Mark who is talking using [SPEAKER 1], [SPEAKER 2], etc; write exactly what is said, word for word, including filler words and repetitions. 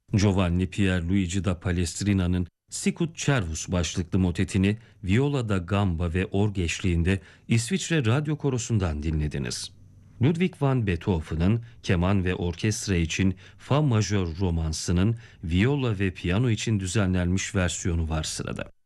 [SPEAKER 1] Giovanni Pierluigi da Palestrina'nın Sicut Cervus başlıklı motetini viola da gamba ve org eşliğinde İsviçre Radyo Korosu'ndan dinlediniz. Ludwig van Beethoven'ın keman ve orkestra için Fa majör romansının viola ve piyano için düzenlenmiş versiyonu var sırada.